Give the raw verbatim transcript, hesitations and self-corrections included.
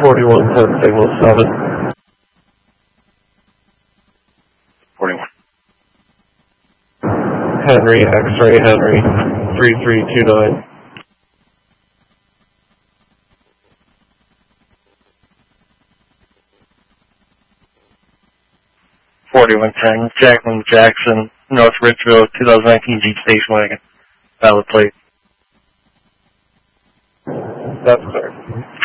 forty-one ten signal seven. forty-one. Henry, X-ray Henry, three three two nine. forty-one ten, Jacqueline Jackson, North Richville, twenty nineteen Jeep Station Wagon. Valid plate. That's clear.